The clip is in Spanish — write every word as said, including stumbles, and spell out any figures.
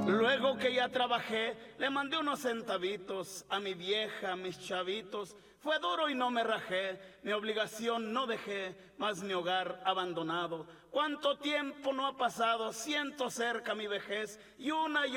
Luego que ya trabajé, le mandé unos centavitos a mi vieja, a mis chavitos. Fue duro y no me rajé, mi obligación no dejé, mas mi hogar abandonado. ¿Cuánto tiempo no ha pasado? Siento cerca mi vejez y una y